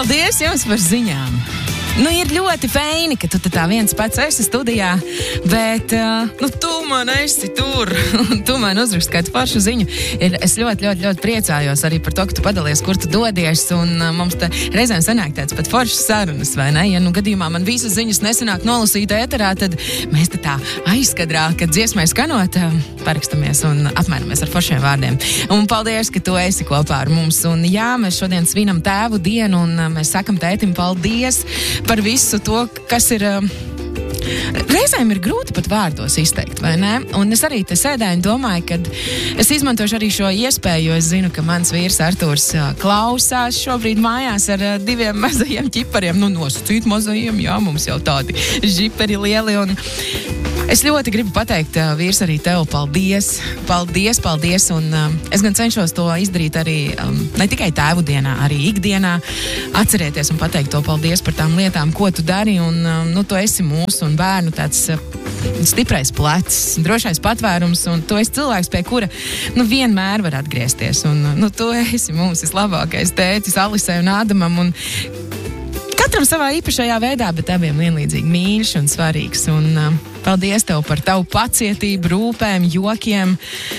Paldies jums par ziņām. Ir ļoti feini, ka tu tā viens pats esi studijā, bet, tu man esi tur, un tu man uzraksti kādu foršu ziņu. Es ļoti priecājos arī par to, ka tu padalies, kur tu dodies, un mums te reizēm sanāk tāds pat foršas sarunas, vai ne? Ja gadījumā man visas ziņas nesanāk nolasīt ēterā, tad mēs te tā aizkadrā, kad dziesmai skanot, parakstamies un apmainamies ar foršiem vārdiem. Un paldies, ka tu esi kopā ar mums. Un jā, mēs šodien svinam tēvu dienu, un mēs sakam tētim paldies par visu to, kas ir... Reizēm ir grūti pat vārdos izteikt, vai ne? Un es arī te sēdēju un domāju, ka es izmantošu arī šo iespēju, jo es zinu, ka mans vīrs Artūrs klausās šobrīd mājās ar 2 mazajiem ķipariem. Nosacīt mazajiem, jā, mums jau tādi žiperi lieli. Un es ļoti gribu pateikt, vīrs, arī tev paldies. Paldies. Un es gan cenšos to izdarīt arī ne tikai tēvu dienā, arī ikdienā. Atcerēties un pateikt to paldies par tām lietām, ko tu dari. Un tu esi mūsu un bērnu tāds stiprais plecs, drošais patvērums. Un tu esi cilvēks, pie kura vienmēr var atgriezties. Un tu esi mums vislabākais tētis Alisai un Ādamam. Un katram savā īpašajā veidā, bet abiem vienlīdzīgi mīļš un svarīgs. Un paldies tev par tavu pacietību, rūpēm, jokiem.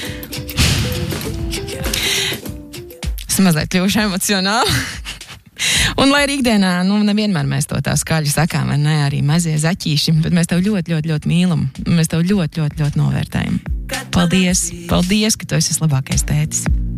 Es mazliet kļuvuši emocionāli. Un lai arī ikdienā, nevienmēr mēs to tā skaļi sakām, vai ne, arī mazie zaķīši, bet mēs tev ļoti mīlam. Mēs tev ļoti novērtējam. Paldies, ka tu esi vislabākais tētis.